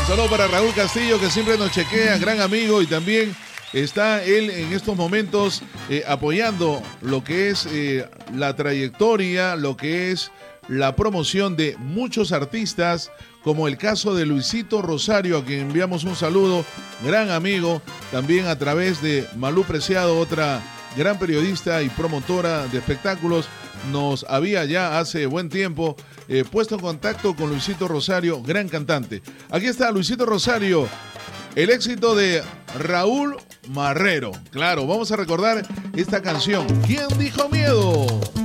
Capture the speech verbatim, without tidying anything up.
saludo para Raúl Castillo, que siempre nos chequea, gran amigo, y también está él en estos momentos eh, apoyando lo que es eh, la trayectoria, lo que es la promoción de muchos artistas, como el caso de Luisito Rosario, a quien enviamos un saludo, gran amigo, también a través de Malú Preciado, otra gran periodista y promotora de espectáculos, nos había ya hace buen tiempo eh, puesto en contacto con Luisito Rosario, gran cantante. Aquí está Luisito Rosario, el éxito de Raúl Marrero. Claro, vamos a recordar esta canción, ¿Quién dijo miedo?